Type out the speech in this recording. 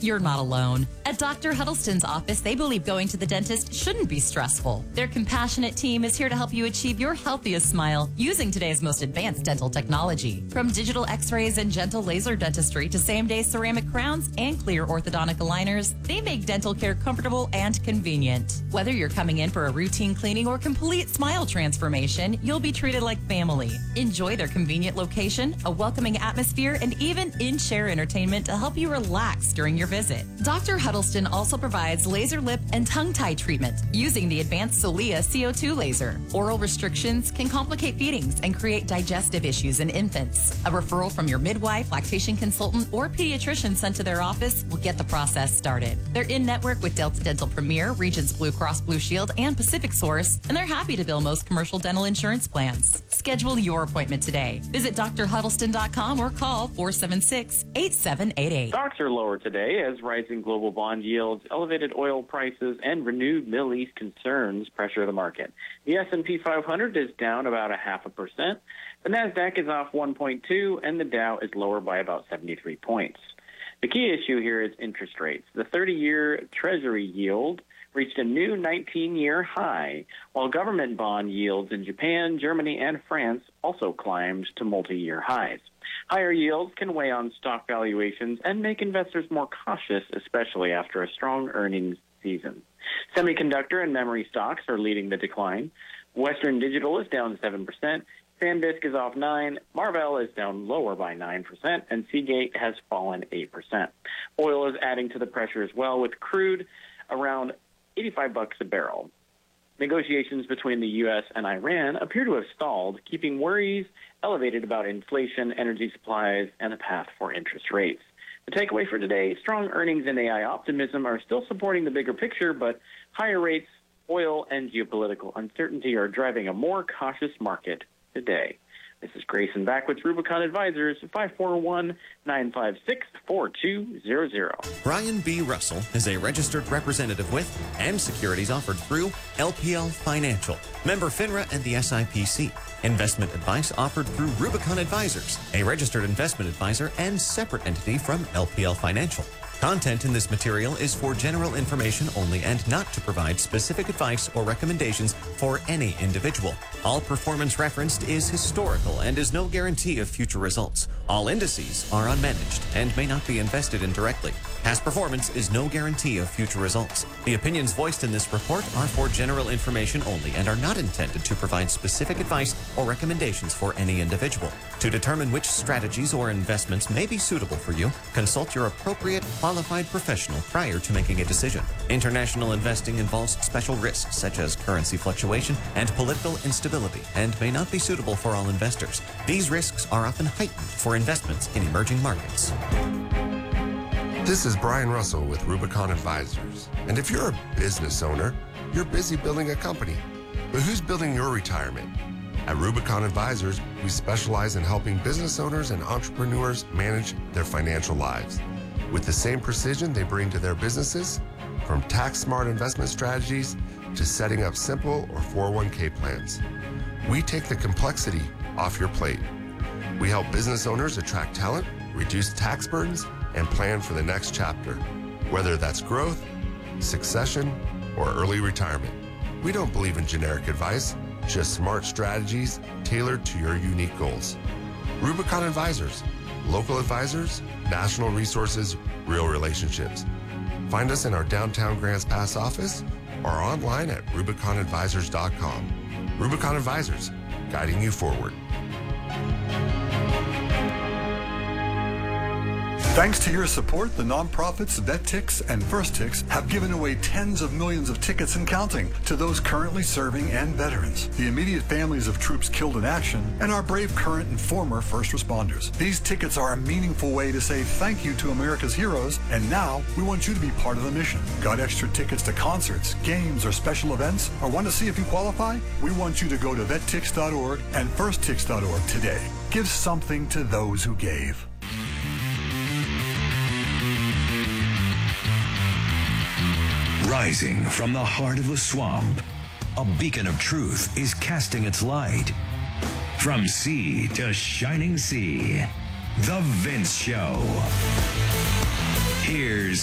You're not alone. At Dr. Huddleston's office, they believe going to the dentist shouldn't be stressful. Their compassionate team is here to help you achieve your healthiest smile using today's most advanced dental technology. From digital x-rays and gentle laser dentistry to same-day ceramic crowns and clear orthodontic aligners, they make dental care comfortable and convenient. Whether you're coming in for a routine cleaning or complete smile transformation, you'll be treated like family. Enjoy their convenient location, a welcoming atmosphere, and even in-chair entertainment to help you relax during your visit. Dr. Huddleston also provides laser lip and tongue-tie treatment using the advanced Solia CO2 laser. Oral restrictions can complicate feedings and create digestive issues in infants. A referral from your midwife, lactation consultant, or pediatrician sent to their office will get the process started. They're in-network with Delta Dental Premier, Regents Blue Cross Blue Shield, and Pacific Source, and they're happy to bill most commercial dental insurance plans. Schedule your appointment today. Visit drhuddleston.com or call 476-8788. Stocks are lower today as rising global bond yields, elevated oil prices, and renewed Middle East concerns pressure the market. The S&P 500 is down about 0.5%. The NASDAQ is off 1.2%, and the Dow is lower by about 73 points. The key issue here is interest rates. The 30-year Treasury yield reached a new 19-year high, while government bond yields in Japan, Germany, and France also climbed to multi-year highs. Higher yields can weigh on stock valuations and make investors more cautious, especially after a strong earnings season. Semiconductor and memory stocks are leading the decline. Western Digital is down 7%. SanDisk is off 9%, Marvell is down lower by 9%, and Seagate has fallen 8%. Oil is adding to the pressure as well, with crude around $85 a barrel. Negotiations between the U.S. and Iran appear to have stalled, keeping worries elevated about inflation, energy supplies, and the path for interest rates. The takeaway for today, strong earnings and AI optimism are still supporting the bigger picture, but higher rates, oil, and geopolitical uncertainty are driving a more cautious market today. This is Grayson Backwitz, Rubicon Advisors, 541-956-4200. Brian B. Russell is a registered representative with and securities offered through LPL Financial, member FINRA and the SIPC. Investment advice offered through Rubicon Advisors, a registered investment advisor and separate entity from LPL Financial. Content in this material is for general information only and not to provide specific advice or recommendations for any individual. All performance referenced is historical and is no guarantee of future results. All indices are unmanaged and may not be invested in directly. Past performance is no guarantee of future results. The opinions voiced in this report are for general information only and are not intended to provide specific advice or recommendations for any individual. To determine which strategies or investments may be suitable for you, consult your appropriate qualified professional prior to making a decision. International investing involves special risks such as currency fluctuation and political instability and may not be suitable for all investors. These risks are often heightened for investments in emerging markets. This is Brian Russell with Rubicon Advisors. And if you're a business owner, you're busy building a company. But who's building your retirement? At Rubicon Advisors, we specialize in helping business owners and entrepreneurs manage their financial lives with the same precision they bring to their businesses, from tax-smart investment strategies to setting up simple or 401k plans. We take the complexity off your plate. We help business owners attract talent, reduce tax burdens, and plan for the next chapter, whether that's growth, succession, or early retirement. We don't believe in generic advice, just smart strategies tailored to your unique goals. Rubicon Advisors, local advisors, national resources, real relationships. Find us in our downtown Grants Pass office or online at RubiconAdvisors.com. Rubicon Advisors, guiding you forward. Thanks to your support, the nonprofits VetTix and FirstTix have given away tens of millions of tickets and counting to those currently serving and veterans, the immediate families of troops killed in action, and our brave current and former first responders. These tickets are a meaningful way to say thank you to America's heroes, and now we want you to be part of the mission. Got extra tickets to concerts, games, or special events, or want to see if you qualify? We want you to go to vettix.org and firsttix.org today. Give something to those who gave. Rising from the heart of the swamp, a beacon of truth is casting its light. From sea to shining sea, The Vince Show. Here's